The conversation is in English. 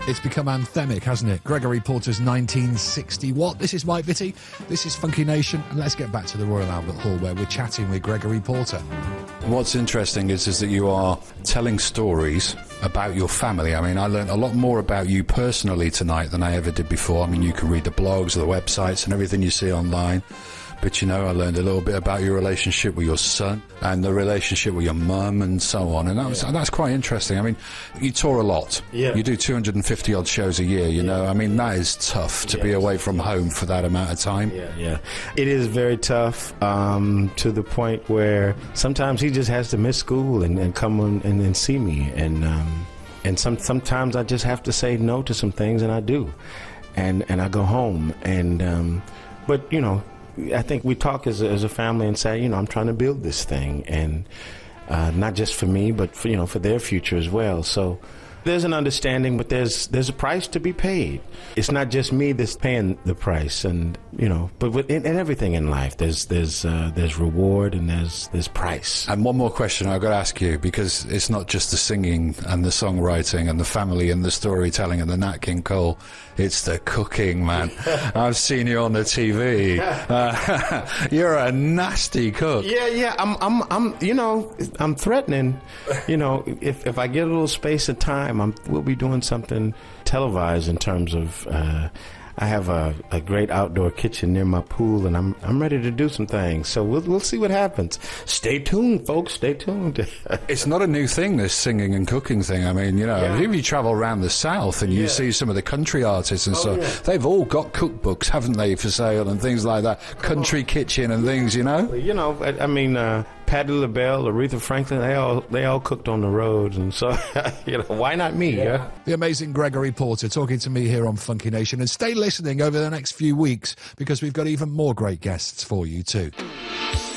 It's become anthemic, hasn't it? Gregory Porter's 1960 What? This is Mike Vitti, this is Funky Nation, and let's get back to the Royal Albert Hall where we're chatting with Gregory Porter. What's interesting is that you are telling stories about your family. I mean, I learned a lot more about you personally tonight than I ever did before. I mean, you can read the blogs, the websites and everything you see online. But, you know, I learned a little bit about your relationship with your son and the relationship with your mum and so on. And that's quite interesting. I mean, you tour a lot. Yeah. You do 250-odd shows a year, you know. I mean, that is tough to be away from home for that amount of time. Yeah. It is very tough to the point where sometimes he just has to miss school and come and see me. And sometimes I just have to say no to some things, and I do. And I go home. But, you know, I think we talk as a family and say, you know, I'm trying to build this thing, and not just for me, but for their future as well. So there's an understanding, but there's a price to be paid. It's not just me that's paying the price, and but in everything in life, there's reward and there's price. And one more question I've got to ask you, because it's not just the singing and the songwriting and the family and the storytelling and the Nat King Cole. It's the cooking, man. I've seen you on the TV. You're a nasty cook. Yeah. I'm threatening. If I get a little space of time, we'll be doing something televised in terms of. I have a great outdoor kitchen near my pool, and I'm ready to do some things. So we'll see what happens. Stay tuned, folks. Stay tuned. It's not a new thing, this singing and cooking thing. I mean, if you travel around the South and you see some of the country artists and stuff, they've all got cookbooks, haven't they, for sale and things like that. Country kitchen and things, I mean, Patti LaBelle, Aretha Franklin, they all cooked on the roads, and so why not me? Yeah. The amazing Gregory Porter talking to me here on Funky Nation, and stay listening over the next few weeks because we've got even more great guests for you too.